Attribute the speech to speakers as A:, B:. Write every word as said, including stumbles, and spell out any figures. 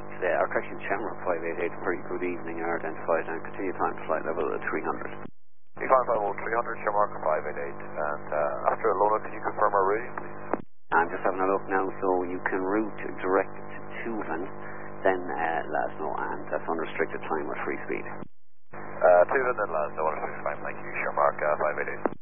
A: uh, our correction channel five eight eight, very good evening, are identified and continue time to flight level at three hundred.
B: three five five oh three hundred, Shamrock five eight eight, and uh, after Lona, can you confirm our rating, please?
A: I'm just having a look now, so you can route direct to Tuvan, then uh, let us know, and that's unrestricted time with free speed.
B: Uh, Tuvan, then let us know, unrestricted time, thank you, Shamrock uh, five eight eight.